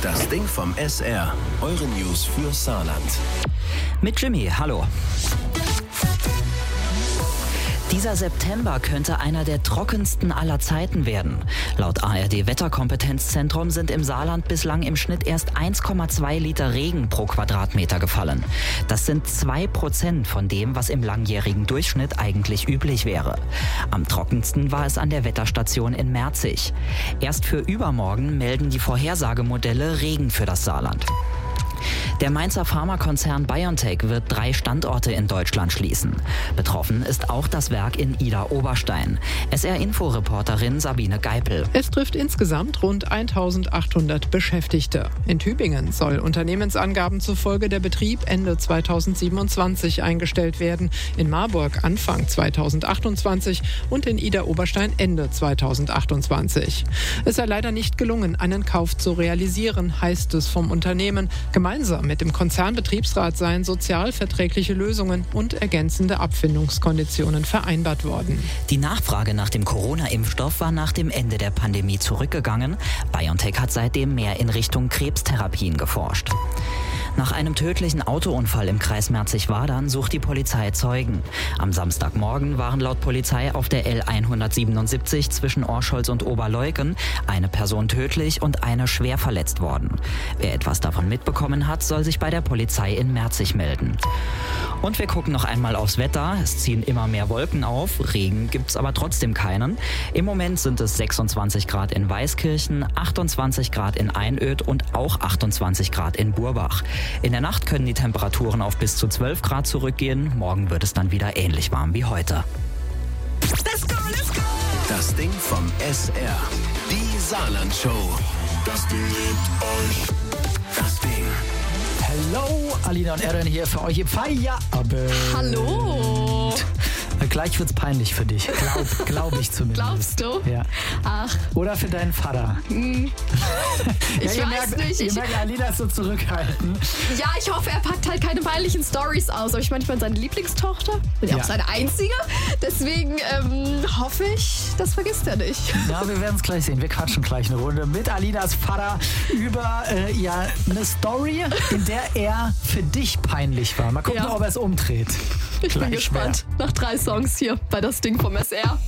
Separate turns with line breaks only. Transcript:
Das Ding vom SR. Eure News für Saarland.
Mit Jimmy, hallo. Dieser September könnte einer der trockensten aller Zeiten werden. Laut ARD-Wetterkompetenzzentrum sind im Saarland bislang im Schnitt erst 1,2 Liter Regen pro Quadratmeter gefallen. Das sind 2% von dem, was im langjährigen Durchschnitt eigentlich üblich wäre. Am trockensten war es an der Wetterstation in Merzig. Erst für übermorgen melden die Vorhersagemodelle Regen für das Saarland. Der Mainzer Pharmakonzern BioNTech wird 3 Standorte in Deutschland schließen. Betroffen ist auch das Werk in Idar-Oberstein. SR-Info-Reporterin Sabine Geipel.
Es trifft insgesamt rund 1800 Beschäftigte. In Tübingen soll Unternehmensangaben zufolge der Betrieb Ende 2027 eingestellt werden, in Marburg Anfang 2028 und in Idar-Oberstein Ende 2028. Es sei leider nicht gelungen, einen Kauf zu realisieren, heißt es vom Unternehmen. Gemeinsam mit dem Konzernbetriebsrat seien sozialverträgliche Lösungen und ergänzende Abfindungskonditionen vereinbart worden.
Die Nachfrage nach dem Corona-Impfstoff war nach dem Ende der Pandemie zurückgegangen. BioNTech hat seitdem mehr in Richtung Krebstherapien geforscht. Nach einem tödlichen Autounfall im Kreis Merzig-Wadern sucht die Polizei Zeugen. Am Samstagmorgen waren laut Polizei auf der L177 zwischen Orscholz und Oberleuken eine Person tödlich und eine schwer verletzt worden. Wer etwas davon mitbekommen hat, soll sich bei der Polizei in Merzig melden. Und wir gucken noch einmal aufs Wetter. Es ziehen immer mehr Wolken auf. Regen gibt's aber trotzdem keinen. Im Moment sind es 26 Grad in Weißkirchen, 28 Grad in Einöd und auch 28 Grad in Burbach. In der Nacht können die Temperaturen auf bis zu 12 Grad zurückgehen. Morgen wird es dann wieder ähnlich warm wie heute.
Let's go, let's go! Das Ding vom SR. Die Saarland-Show. Das Ding liebt euch. Das Ding.
Hallo, Alina und Erin hier für euch im Feierabend.
Hallo.
Gleich wird's peinlich für dich. Glaub ich zumindest.
Glaubst du?
Ja.
Ach.
Oder für deinen Vater.
Ich weiß nicht.
Ihr merkt, Alina ist so zurückhaltend.
Ja, ich hoffe, er packt halt keine peinlichen Stories aus. Aber ich meine, seine Lieblingstochter. Bin ja auch seine einzige. Deswegen hoffe ich, das vergisst er nicht.
Ja, wir werden es gleich sehen. Wir quatschen gleich eine Runde mit Alinas Vater über eine Story, in der er für dich peinlich war. Mal gucken, ob er es umdreht.
Ich bin gespannt. Nach 3 Songs hier bei Das Ding vom SR.